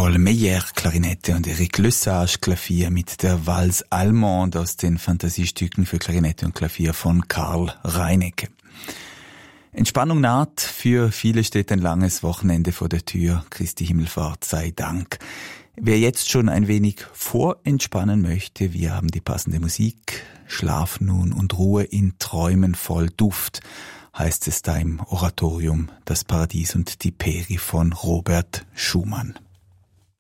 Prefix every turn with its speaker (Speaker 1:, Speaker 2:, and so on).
Speaker 1: Paul Meyer Klarinette und Eric Lesage Klavier mit der Valse Allemande aus den Fantasiestücken für Klarinette und Klavier von Karl Reinecke. Entspannung naht, für viele steht ein langes Wochenende vor der Tür, Christi Himmelfahrt sei Dank. Wer jetzt schon ein wenig vorentspannen möchte, wir haben die passende Musik. Schlaf nun und Ruhe in Träumen voll Duft, heißt es da im Oratorium Das Paradies und die Peri von Robert Schumann.